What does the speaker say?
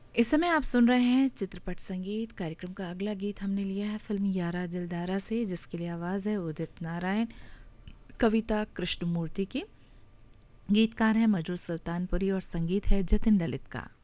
इस समय आप सुन रहे हैं चित्रपट संगीत कार्यक्रम का अगला गीत हमने लिया है फिल्म यारा दिलदारा से, जिसके लिए आवाज़ है उदित नारायण, कविता कृष्णमूर्ति की। गीतकार हैं मजरू सुल्तानपुरी और संगीत है जतिन ललित का।